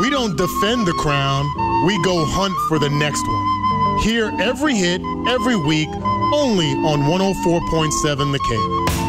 We don't defend the crown, we go hunt for the next one. Hear every hit, every week, only on 104.7 The Cape.